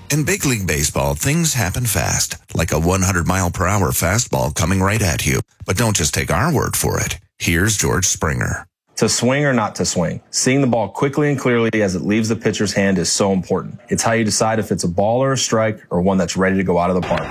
In big league baseball, things happen fast, like a 100-mile-per-hour fastball coming right at you. But don't just take our word for it. Here's George Springer. To swing or not to swing, seeing the ball quickly and clearly as it leaves the pitcher's hand is so important. It's how you decide if it's a ball or a strike or one that's ready to go out of the park.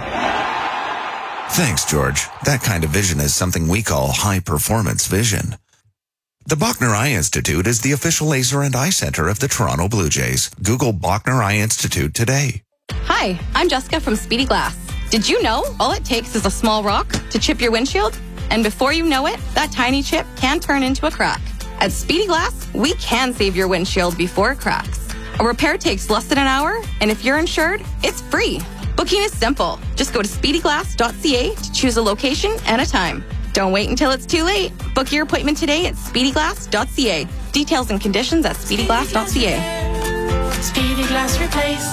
Thanks, George. That kind of vision is something we call high-performance vision. The Bachner Eye Institute is the official laser and eye center of the Toronto Blue Jays. Google Bachner Eye Institute today. Hi, I'm Jessica from Speedy Glass. Did you know all it takes is a small rock to chip your windshield? And before you know it, that tiny chip can turn into a crack. At Speedy Glass, we can save your windshield before it cracks. A repair takes less than an hour, and if you're insured, it's free. Booking is simple. Just go to speedyglass.ca to choose a location and a time. Don't wait until it's too late. Book your appointment today at speedyglass.ca. Details and conditions at speedyglass.ca. Speedy Glass Replace.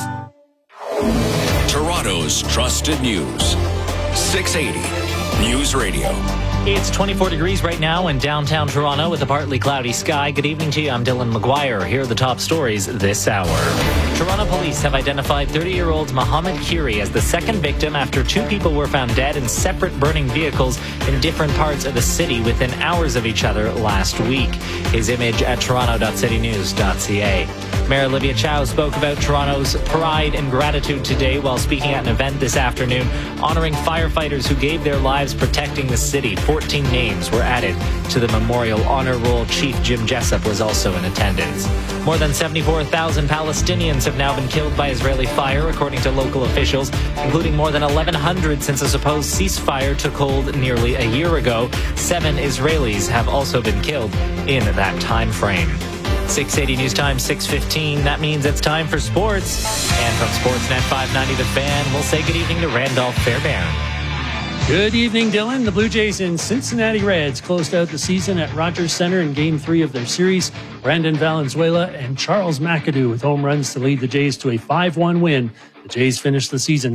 Toronto's trusted news. 680 News Radio. It's 24 degrees right now in downtown Toronto with a partly cloudy sky. Good evening to you. I'm Dylan McGuire. Here are the top stories this hour. Toronto police have identified 30-year-old Mohammed Kiri as the second victim after two people were found dead in separate burning vehicles in different parts of the city within hours of each other last week. His image at toronto.citynews.ca. Mayor Olivia Chow spoke about Toronto's pride and gratitude today while speaking at an event this afternoon honoring firefighters who gave their lives protecting the city. 14 names were added to the memorial honor roll. Chief Jim Jessup was also in attendance. More than 74,000 Palestinians have now been killed by Israeli fire, according to local officials, including more than 1,100 since a supposed ceasefire took hold nearly a year ago. 7 Israelis have also been killed in that time frame. 680 News Time, 6:15. That means it's time for sports. And from Sportsnet 590 The Fan, we'll say good evening to Randolph Fairbairn. Good evening, Dylan. The Blue Jays and Cincinnati Reds closed out the season at Rogers Center in Game 3 of their series. Brandon Valenzuela and Charles McAdoo with home runs to lead the Jays to a 5-1 win. The Jays finished the season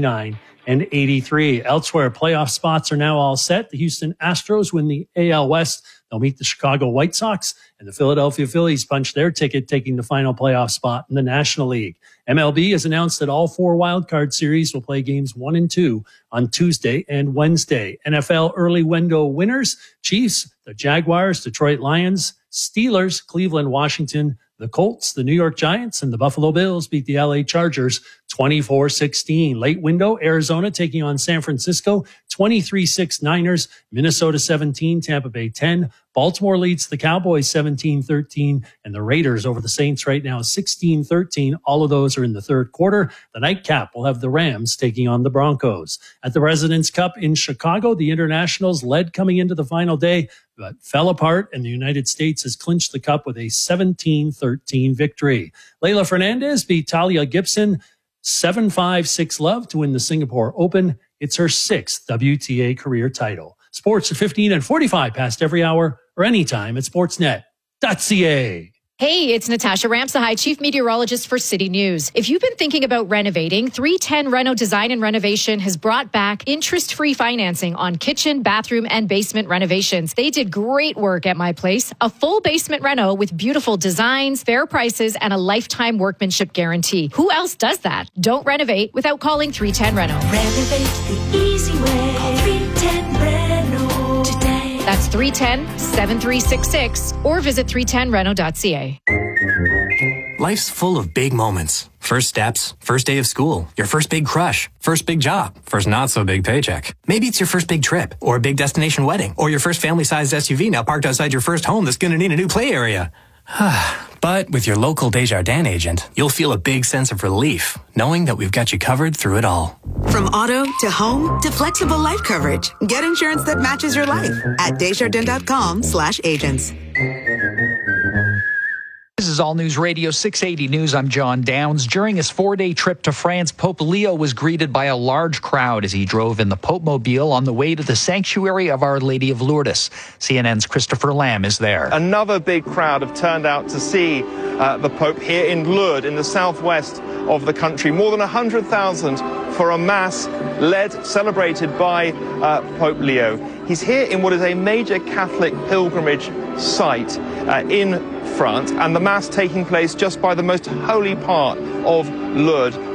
79-83. Elsewhere, playoff spots are now all set. The Houston Astros win the AL West. They'll meet the Chicago White Sox, and the Philadelphia Phillies punch their ticket, taking the final playoff spot in the National League. MLB has announced that all 4 wildcard series will play games 1 and 2 on Tuesday and Wednesday. NFL early window winners: Chiefs, the Jaguars, Detroit Lions, Steelers, Cleveland, Washington, the Colts, the New York Giants, and the Buffalo Bills beat the LA Chargers 24-16. Late window, Arizona taking on San Francisco, 23-6 Niners, Minnesota 17, Tampa Bay 10. Baltimore leads the Cowboys 17-13, and the Raiders over the Saints right now 16-13. All of those are in the third quarter. The nightcap will have the Rams taking on the Broncos. At the President's Cup in Chicago, the Internationals led coming into the final day, but fell apart, and the United States has clinched the cup with a 17-13 victory. Leylah Fernandez beat Talia Gibson 7-5, 6-love to win the Singapore Open. It's her 6th WTA career title. Sports at 15 and 45 past every hour or anytime at sportsnet.ca. Hey, it's Natasha Ramsahai, Chief Meteorologist for City News. If you've been thinking about renovating, 310 Reno Design and Renovation has brought back interest-free financing on kitchen, bathroom, and basement renovations. They did great work at my place. A full basement reno with beautiful designs, fair prices, and a lifetime workmanship guarantee. Who else does that? Don't renovate without calling 310 Reno. Renovate the easy way. Call 310 Reno today. That's 310-7366 or visit 310reno.ca. Life's full of big moments. First steps, first day of school, your first big crush, first big job, first not so big paycheck. Maybe it's your first big trip or a big destination wedding or your first family-sized SUV now parked outside your first home that's going to need a new play area. But with your local Desjardins agent, you'll feel a big sense of relief knowing that we've got you covered through it all. From auto to home to flexible life coverage, get insurance that matches your life at Desjardins.com/agents. This is All News Radio 680 News. I'm John Downs. During his 4-day trip to France, Pope Leo was greeted by a large crowd as he drove in the Pope Mobile on the way to the sanctuary of Our Lady of Lourdes. CNN's Christopher Lamb is there. Another big crowd have turned out to see the Pope here in Lourdes in the southwest of the country. More than 100,000 for a mass celebrated by Pope Leo. He's here in what is a major Catholic pilgrimage site in France, and the mass taking place just by the most holy part of Lourdes.